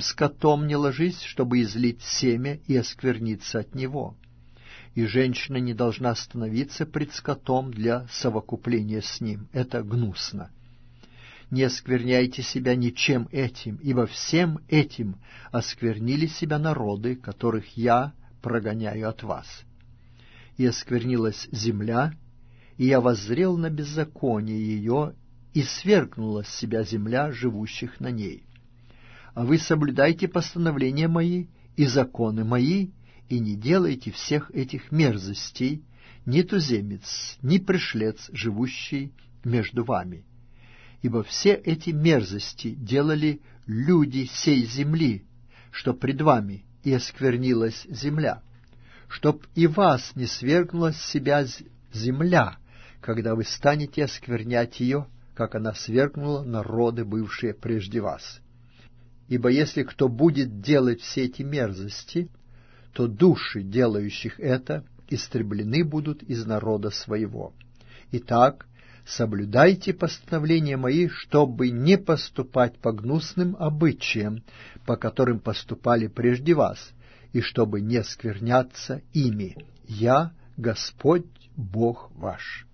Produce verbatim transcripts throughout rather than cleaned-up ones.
скотом не ложись, чтобы излить семя и оскверниться от него. И женщина не должна становиться пред скотом для совокупления с ним. Это гнусно. Не оскверняйте себя ничем этим, ибо всем этим осквернили себя народы, которых я прогоняю от вас. И осквернилась земля, и я воззрел на беззаконие ее, и свергнула с себя земля живущих на ней. А вы соблюдайте постановления мои и законы мои, и не делайте всех этих мерзостей, ни туземец, ни пришлец, живущий между вами. Ибо все эти мерзости делали люди сей земли, что пред вами и осквернилась земля, чтоб и вас не свергнула с себя земля, когда вы станете осквернять ее, как она свергнула народы, бывшие прежде вас. Ибо если кто будет делать все эти мерзости, то души, делающих это, истреблены будут из народа своего. Итак, соблюдайте постановления мои, чтобы не поступать по гнусным обычаям, по которым поступали прежде вас, и чтобы не скверняться ими. Я Господь Бог ваш».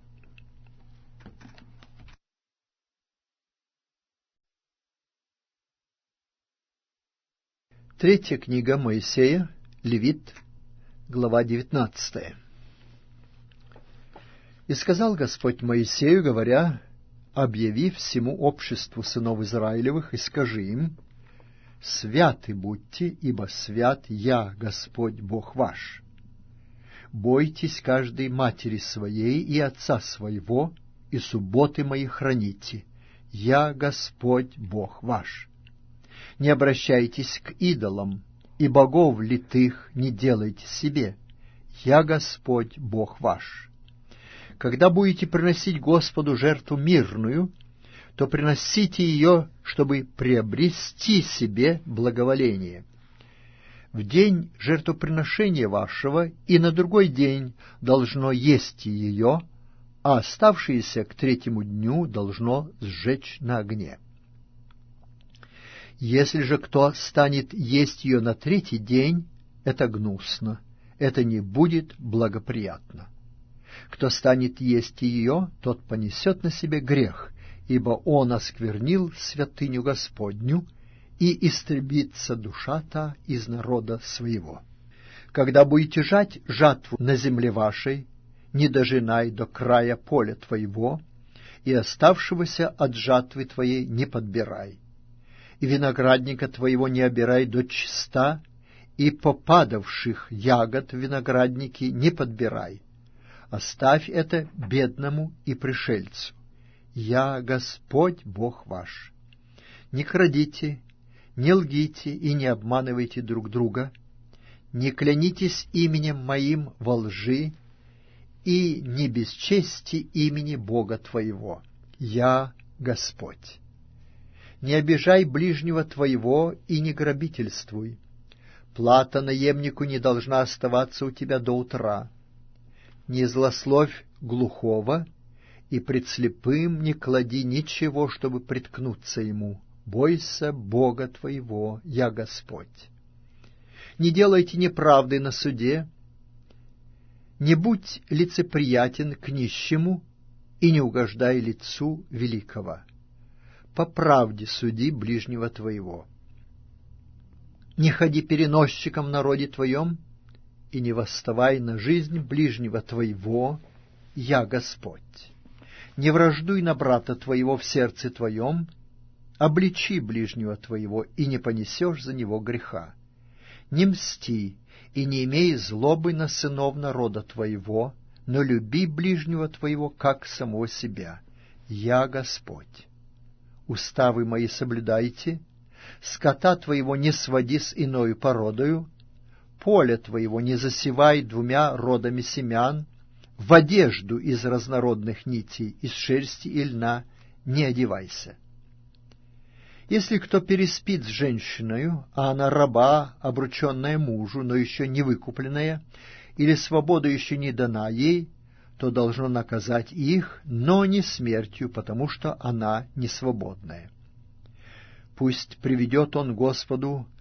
Третья книга Моисея, Левит, глава девятнадцатая. «И сказал Господь Моисею, говоря: объяви всему обществу сынов Израилевых, и скажи им: святы будьте, ибо свят я, Господь Бог ваш. Бойтесь каждой матери своей и отца своего, и субботы мои храните. Я Господь Бог ваш. Не обращайтесь к идолам, и богов литых не делайте себе. Я Господь Бог ваш. Когда будете приносить Господу жертву мирную, то приносите ее, чтобы приобрести себе благоволение. В день жертвоприношения вашего и на другой день должно есть ее, а оставшееся к третьему дню должно сжечь на огне. Если же кто станет есть ее на третий день, это гнусно, это не будет благоприятно. Кто станет есть ее, тот понесет на себе грех, ибо он осквернил святыню Господню, и истребится душа та из народа своего. Когда будете жать жатву на земле вашей, не дожинай до края поля твоего, и оставшегося от жатвы твоей не подбирай. И виноградника твоего не обирай до чиста, и попадавших ягод в винограднике не подбирай. Оставь это бедному и пришельцу. Я Господь Бог ваш. Не крадите, не лгите и не обманывайте друг друга, не клянитесь именем моим во лжи, и не бесчести имени Бога твоего. Я Господь. Не обижай ближнего твоего и не грабительствуй. Плата наемнику не должна оставаться у тебя до утра. Не злословь глухого, и пред слепым не клади ничего, чтобы приткнуться ему. Бойся Бога твоего, я Господь. Не делайте неправды на суде, не будь лицеприятен к нищему и не угождай лицу великого. По правде суди ближнего твоего. Не ходи переносчиком в народе твоем, и не восставай на жизнь ближнего твоего, я Господь. Не враждуй на брата твоего в сердце твоем, обличи ближнего твоего, и не понесешь за него греха. Не мсти, и не имей злобы на сынов народа твоего, но люби ближнего твоего, как самого себя. Я Господь. Уставы мои соблюдайте, скота твоего не своди с иною породою, поле твоего не засевай двумя родами семян, в одежду из разнородных нитей, из шерсти и льна не одевайся. Если кто переспит с женщиною, а она раба, обрученная мужу, но еще не выкупленная, или свобода еще не дана ей, то должно наказать их, но не смертью, потому что она не свободная. Пусть приведет он Господу